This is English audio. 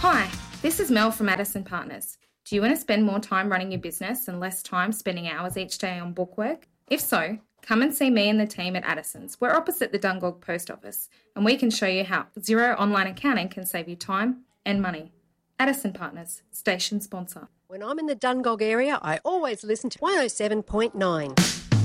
Hi, this is Mel from Addison Partners. Do you want to spend more time running your business and less time spending hours each day on bookwork? If so, come and see me and the team at Addison's. We're opposite the Dungog Post Office, and we can show you how Xero online accounting can save you time and money. Addison Partners, station sponsor. When I'm in the Dungog area, I always listen to 107.9.